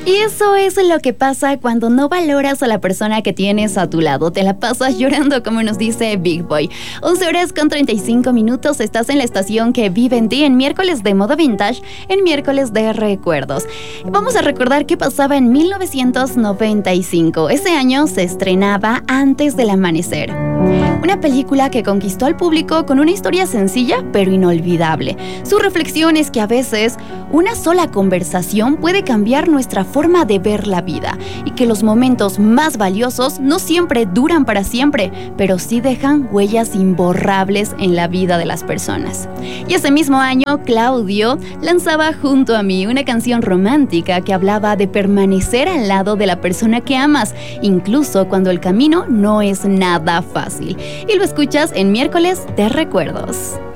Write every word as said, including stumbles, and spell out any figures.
Y eso es lo que pasa cuando no valoras a la persona que tienes a tu lado. Te la pasas llorando, como nos dice Big Boy. once horas con treinta y cinco minutos. Estás en la estación que vive en ti en miércoles de moda vintage, en miércoles de recuerdos. Vamos a recordar qué pasaba en mil novecientos noventa y cinco. Ese año se estrenaba Antes del amanecer. Una película que conquistó al público con una historia sencilla pero inolvidable. Su reflexión es que a veces una sola conversación puede cambiar nuestra forma de ver la vida y que los momentos más valiosos no siempre duran para siempre, pero sí dejan huellas imborrables en la vida de las personas. Y ese mismo año, Claudio lanzaba Junto a mí, una canción romántica que hablaba de permanecer al lado de la persona que amas, incluso cuando el camino no es nada fácil. Y lo escuchas en miércoles de recuerdos.